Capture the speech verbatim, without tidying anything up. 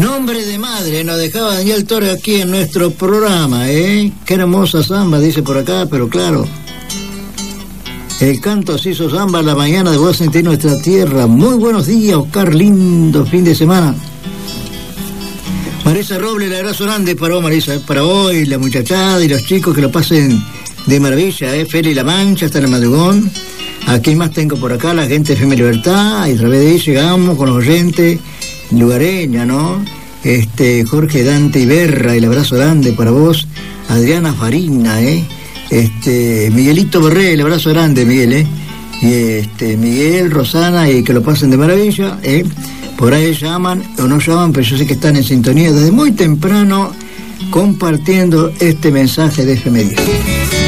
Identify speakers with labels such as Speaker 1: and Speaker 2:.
Speaker 1: Nombre de madre, nos dejaba Daniel Torres aquí en nuestro programa, ¿eh? Qué hermosa samba, dice por acá, pero claro. El canto se hizo samba a la mañana de vos sentir nuestra tierra. Muy buenos días, Oscar, lindo fin de semana. Marisa Robles, el abrazo grande para vos, Marisa, para hoy, la muchachada y los chicos que lo pasen de maravilla, ¿eh? Feli La Mancha, hasta el madrugón. ¿A quién más tengo por acá? La gente de F M Libertad, y a través de ahí llegamos con los oyentes lugareña, ¿no? Este, Jorge Dante Iberra, el abrazo grande para vos. Adriana Farina, ¿eh? Este, Miguelito Borré, el abrazo grande, Miguel, ¿eh? Y este, Miguel, Rosana, y que lo pasen de maravilla, ¿eh? Por ahí llaman o no llaman, pero yo sé que están en sintonía desde muy temprano compartiendo este mensaje de F M diez.